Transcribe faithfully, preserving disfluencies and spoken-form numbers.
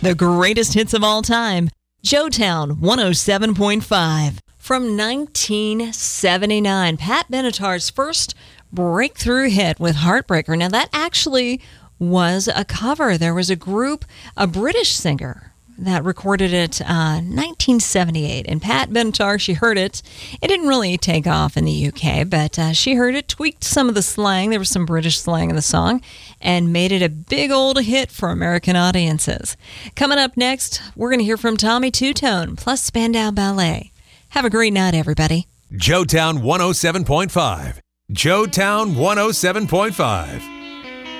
The greatest hits of all time. Joetown one oh seven point five. From nineteen seventy-nine, Pat Benatar's first breakthrough hit with Heartbreaker. Now, that actually was a cover. There was a group, a British singer, that recorded it uh, nineteen seventy-eight. And Pat Benatar, she heard it. It didn't really take off in the U K, but uh, she heard it, tweaked some of the slang. There was some British slang in the song, and made it a big old hit for American audiences. Coming up next, we're going to hear from Tommy Tutone, plus Spandau Ballet. Have a great night, everybody. Joetown one oh seven point five. Joetown one oh seven point five.